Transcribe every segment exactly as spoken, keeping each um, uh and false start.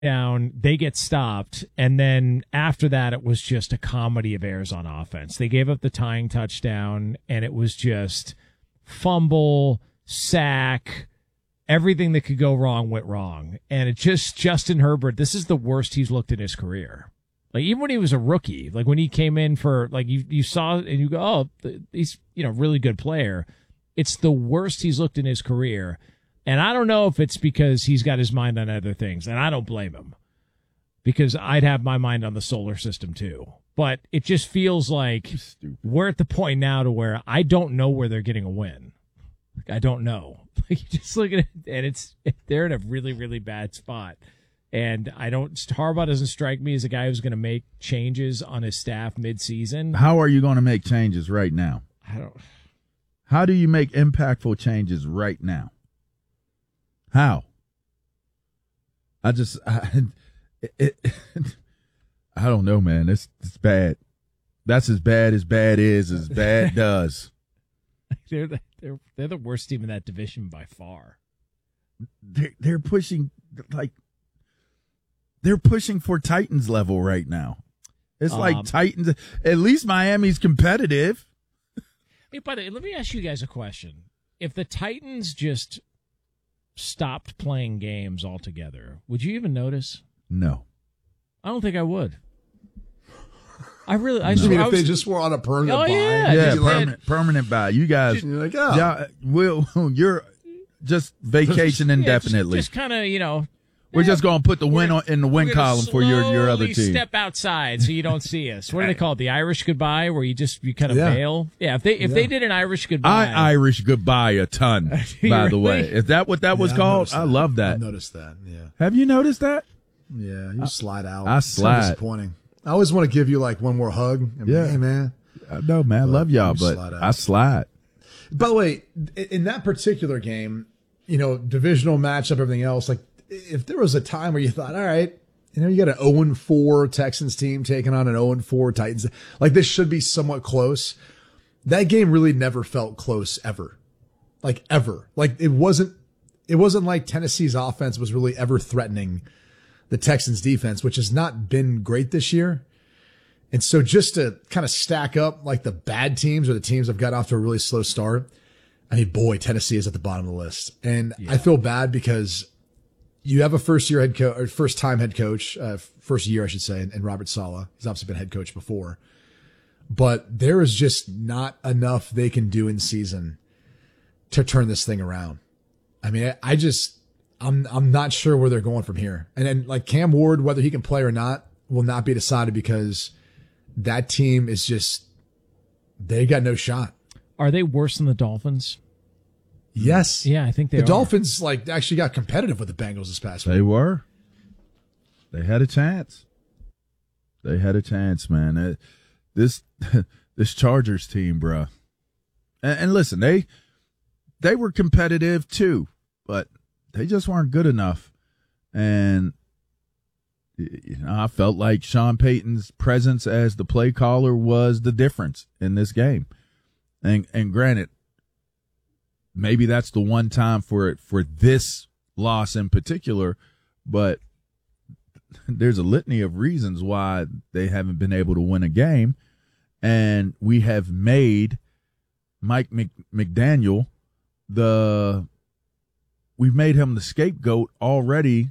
down, they get stopped, and then after that, it was just a comedy of errors on offense. They gave up the tying touchdown, and it was just fumble, sack, everything that could go wrong went wrong. And it just, Justin Herbert, this is the worst he's looked in his career. Like, even when he was a rookie, like when he came in for, like, you, you saw and you go, oh, he's, you know, really good player. It's the worst he's looked in his career. And I don't know if it's because he's got his mind on other things, and I don't blame him, because I'd have my mind on the solar system too. But it just feels like we're at the point now to where I don't know where they're getting a win. I don't know. You just look at it, and it's they're in a really, really bad spot. And I don't. Harbaugh doesn't strike me as a guy who's going to make changes on his staff mid-season. How are you going to make changes right now? I don't. How do you make impactful changes right now? How? I just, I, it, it, I don't know, man. It's it's bad. That's as bad as bad is, as bad does. They're the, they're they're the worst team in that division by far. They're they're pushing like they're pushing for Titans level right now. It's um, like Titans. At least Miami's competitive. Hey, by the way, let me ask you guys a question. If the Titans just stopped playing games altogether, would you even notice? No. I don't think I would. I really, I, no. I mean, I if was, they just were on a permanent oh, buy. Yeah, yeah, just permanent, permanent buy. You guys, you're like, oh. yeah, we'll, you're just vacation yeah, indefinitely. Just, just kind of, you know. We're just going to put the win on, in the win column for your, your other team. team. Step outside so you don't see us. What do they call it? The Irish goodbye, where you just you kind of yeah. bail. Yeah, if they if yeah. they did an Irish goodbye, I Irish goodbye a ton. By really? the way, is that what that was yeah, called? I, I love that. I noticed that. Yeah. Have you noticed that? Yeah, you I, slide out. I it's slide. So disappointing. I always want to give you like one more hug. And yeah, hey, man. I know, man. I love y'all, but slide I slide. By the way, in that particular game, you know, divisional matchup, everything else, like. If there was a time where you thought, all right, you know, you got an oh and four Texans team taking on an oh and four Titans, like this should be somewhat close. That game really never felt close ever. Like ever. Like it wasn't, it wasn't like Tennessee's offense was really ever threatening the Texans defense, which has not been great this year. And so just to kind of stack up like the bad teams or the teams that have got off to a really slow start, I mean, boy, Tennessee is at the bottom of the list. And yeah. I feel bad because you have a first year head coach or first time head coach, uh, first year, I should say, and Robert Saleh. He's obviously been head coach before, but there is just not enough they can do in season to turn this thing around. I mean, I, I just, I'm, I'm not sure where they're going from here. And then like Cam Ward, whether he can play or not will not be decided because that team is just, they got no shot. Are they worse than the Dolphins? Yes. Yeah, I think they the are. Dolphins like actually got competitive with the Bengals this past week. They were. They had a chance. They had a chance, man. It, this this Chargers team, bro. And, and listen, they they were competitive too, but they just weren't good enough. And you know, I felt like Sean Payton's presence as the play caller was the difference in this game. And and granted, maybe that's the one time for it for this loss in particular, but there's a litany of reasons why they haven't been able to win a game, and we have made Mike McDaniel the we've made him the scapegoat already,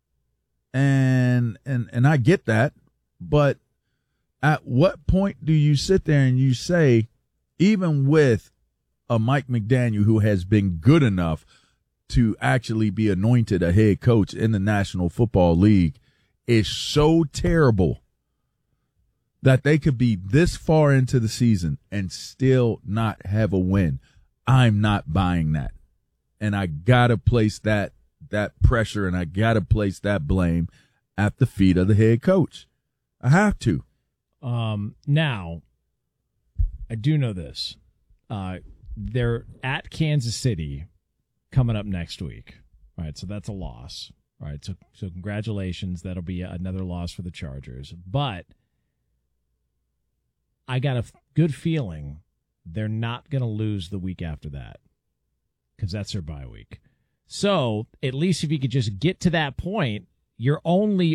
and and and I get that, but at what point do you sit there and you say, even with a Mike McDaniel who has been good enough to actually be anointed a head coach in the National Football League, is so terrible that they could be this far into the season and still not have a win? I'm not buying that. And I got to place that that pressure and I got to place that blame at the feet of the head coach. I have to. Um, now, I do know this. Uh, They're at Kansas City coming up next week. All right, so that's a loss. All right, so so congratulations. That'll be another loss for the Chargers. But I got a good feeling they're not going to lose the week after that because that's their bye week. So at least if you could just get to that point, you're only